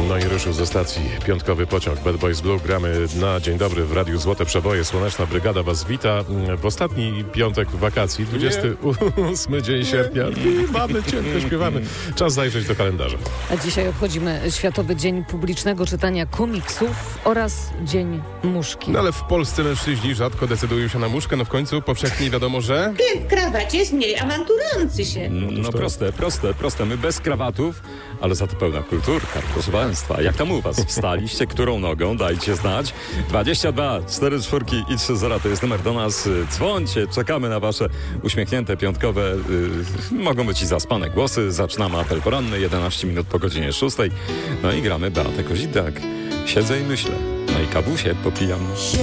No i ruszył ze stacji piątkowy pociąg Bad Boys Blue. Gramy na dzień dobry w Radiu Złote Przeboje. Słoneczna Brygada was wita w ostatni piątek wakacji, 28 dzień sierpnia. Mamy cienko, śpiewamy. Czas zajrzeć do kalendarza. A dzisiaj obchodzimy Światowy Dzień Publicznego Czytania Komiksów oraz Dzień Muszki. No ale w Polsce mężczyźni rzadko decydują się na muszkę, no w końcu powszechnie wiadomo, że... Klient w krawacie jest mniej awanturujący się. No proste. My bez krawatów, ale za to pełna kulturka. Proszę Państwa, jak tam u Was? Wstaliście? Którą nogą? Dajcie znać. 22 44 i 30 to jest numer do nas. Dzwońcie, czekamy na Wasze uśmiechnięte piątkowe, mogą być i zaspane głosy. Zaczynamy apel poranny, 11 minut po godzinie 6. No i gramy Beatę Kozidak. Siedzę i myślę. No i kawusie popijam.